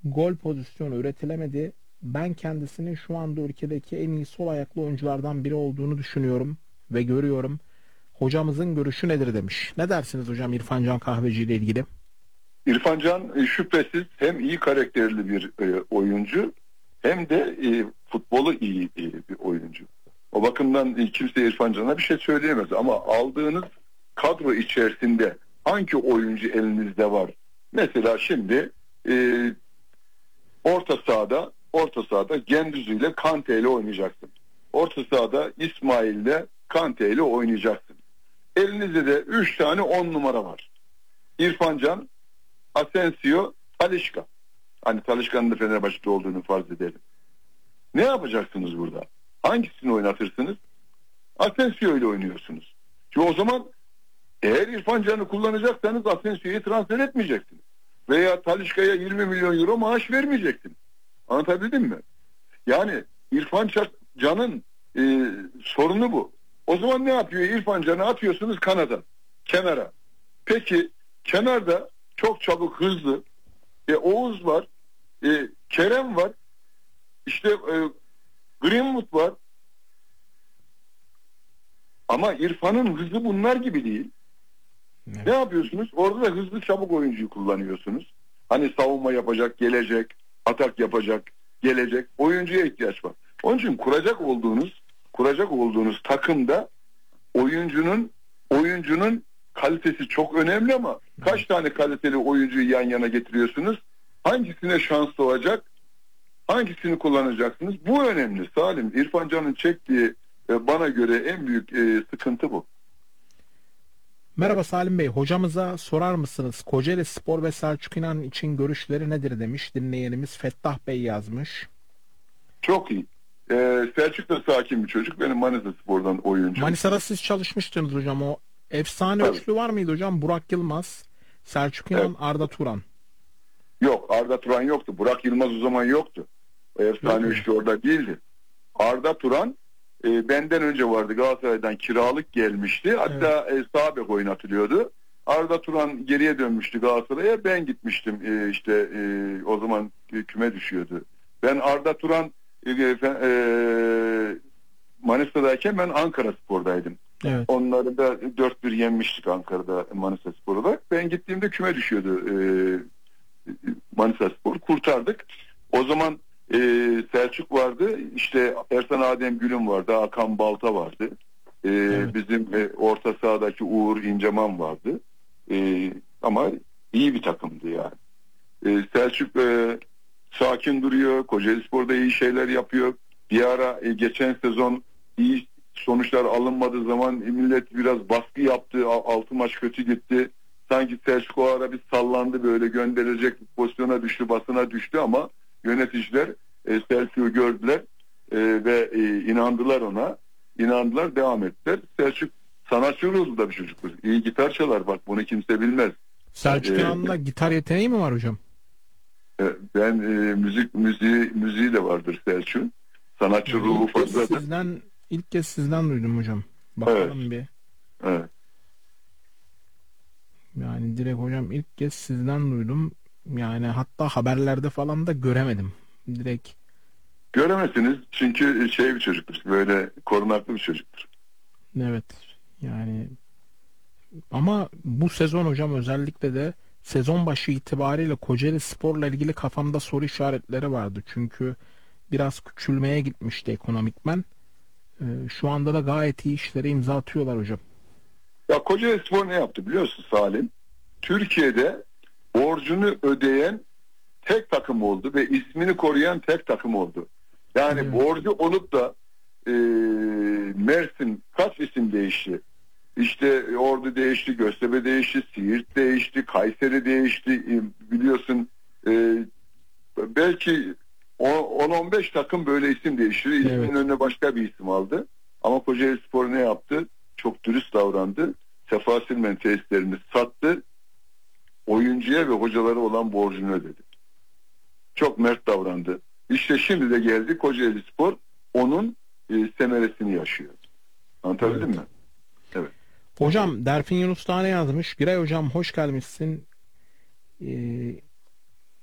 Gol pozisyonu üretilemedi. Ben kendisinin şu anda ülkedeki en iyi sol ayaklı oyunculardan biri olduğunu düşünüyorum ve görüyorum. Hocamızın görüşü nedir demiş. Ne dersiniz hocam İrfan Can Kahveci ile ilgili? İrfan Can şüphesiz hem iyi karakterli bir oyuncu hem de futbolu iyi bir oyuncu. O bakımdan kimse İrfan Can'a bir şey söyleyemez ama aldığınız kadro içerisinde hangi oyuncu elinizde var? Mesela şimdi orta sahada Gendüzü ile Kante ile oynayacaksın. Orta sahada İsmail ile Kante ile oynayacaksın. Elinizde de 3 tane 10 numara var. İrfan Can, Asensio, Talisca. Hani Talisca'nın da Fenerbahçe'de olduğunu farz edelim. Ne yapacaksınız burada? Hangisini oynatırsınız? Asensio ile oynuyorsunuz. Çünkü o zaman eğer İrfan Can'ı kullanacaksanız Asensio'yu transfer etmeyeceksiniz. Veya Talisca'ya 20 milyon euro maaş vermeyeceksiniz. Anlatabildim mi? Yani İrfan Can'ın sorunu bu. O zaman ne yapıyor? İrfan Can'ı atıyorsunuz kanada, kenara. Peki kenarda çok çabuk, hızlı Oğuz var, Kerem var, işte Greenwood var. Ama İrfan'ın hızı bunlar gibi değil. Evet. Ne yapıyorsunuz? Orada da hızlı çabuk oyuncuyu kullanıyorsunuz. Hani savunma yapacak, gelecek, atak yapacak, gelecek oyuncuya ihtiyaç var. Onun için kuracak olduğunuz takımda oyuncunun kalitesi çok önemli ama kaç tane kaliteli oyuncuyu yan yana getiriyorsunuz? Hangisine şans doğacak? Hangisini kullanacaksınız? Bu önemli Salim. İrfan Can'ın çektiği bana göre en büyük sıkıntı bu. Merhaba Salim Bey. Hocamıza sorar mısınız? Kocaeli Spor ve Selçuk İnan için görüşleri nedir demiş. Dinleyenimiz Fettah Bey yazmış. Çok iyi. Selçuk da sakin bir çocuk. Benim Manisa Spor'dan oyuncu. Manisa'da siz çalışmıştınız hocam. O efsane Tabii. üçlü var mıydı hocam? Burak Yılmaz, Selçuk İnan, Evet. Arda Turan. Yok, Arda Turan yoktu. Burak Yılmaz o zaman yoktu. O efsane Yok. üçlü orada değildi. Arda Turan benden önce vardı. Galatasaray'dan kiralık gelmişti. Hatta sağ bek oynatılıyordu. Arda Turan geriye dönmüştü Galatasaray'a. Ben gitmiştim. O zaman küme düşüyordu. Ben Arda Turan Manisa'dayken ben Ankara Spor'daydım. Evet. Onları da 4-1 yenmiştik Ankara'da Manisa Spor olarak. Ben gittiğimde küme düşüyordu Manisa Spor. Kurtardık. O zaman Selçuk vardı. İşte Ersan Adem Gül'ün vardı. Hakan Balta vardı. Evet. Bizim orta sahadaki Uğur İnceman vardı. Ama iyi bir takımdı yani. Selçuk sakin duruyor. Kocaelispor'da iyi şeyler yapıyor. Bir ara geçen sezon iyi sonuçlar alınmadığı zaman millet biraz baskı yaptı. 6 maç kötü gitti. Sanki Selçuk o ara bir sallandı, böyle gönderilecek bir pozisyona düştü, basına düştü ama yöneticiler Selçuk'u gördüler ve inandılar ona. İnandılar, devam ettiler. Selçuk sanatçı ruhlu da bir çocuktur. İyi gitar çalar, bak bunu kimse bilmez. Selçuk İnan'da gitar yeteneği mi var hocam? Ben müziği de vardır Selçuk'un. Sanatçı ruhu fazladır. İlk kez sizden duydum hocam. Bakalım Evet. bir. Evet. Yani direkt hocam ilk kez sizden duydum. Yani hatta haberlerde falan da göremedim. Direkt Göremezsiniz çünkü bir çocuktur. Böyle korunaklı bir çocuktur. evet. Yani ama bu sezon hocam özellikle de sezon başı itibariyle Kocaeli Spor'la ilgili kafamda soru işaretleri vardı. Çünkü biraz küçülmeye gitmişti ekonomikmen. Şu anda da gayet iyi işlere imza atıyorlar hocam. Ya Kocaelispor ne yaptı biliyorsun Salim? Türkiye'de borcunu ödeyen tek takım oldu ve ismini koruyan tek takım oldu. Yani Evet. borcu olup da Mersin kaç isim değişti? İşte Ordu değişti, Göztepe değişti, Siirt değişti, Kayseri değişti. Biliyorsun belki 10-15 takım böyle isim değiştirdi. İsmin Evet. önüne başka bir isim aldı. Ama Kocaelispor ne yaptı? Çok dürüst davrandı. Sefa Silmen tesislerini sattı. Oyuncuya ve hocalara olan borcunu ödedi. Çok mert davrandı. İşte şimdi de geldi Kocaelispor onun semeresini yaşıyor. Anlatabildim Evet. mi? Evet. Hocam Derfin Yunus Tane yazmış. Giray hocam hoş gelmişsin.